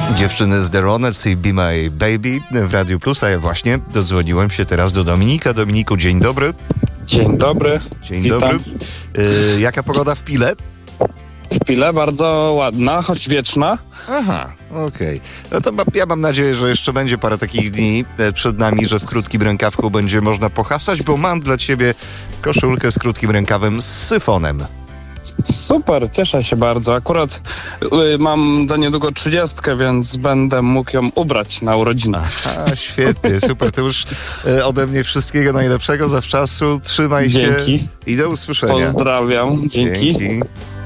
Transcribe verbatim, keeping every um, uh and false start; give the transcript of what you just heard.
Dziewczyny z The Ronettes i Be My Baby w Radiu Plus, a ja właśnie dodzwoniłem się teraz do Dominika. Dominiku, dzień dobry. Dzień dobry. Dzień Witam. dobry. Y, jaka pogoda w Pile? W Pile bardzo ładna, choć wieczna. Aha, okej. Okay. No to ma, ja mam nadzieję, że jeszcze będzie parę takich dni przed nami, że w krótkim rękawku będzie można pohasać, bo mam dla ciebie koszulkę z krótkim rękawem z syfonem. Super, cieszę się bardzo. Akurat y, mam za niedługo trzydziestkę, więc będę mógł ją ubrać na urodziny. Aha, świetnie, super. To już y, ode mnie wszystkiego najlepszego zawczasu. Trzymaj Dzięki. się i do usłyszenia. Pozdrawiam. Dzięki. Dzięki.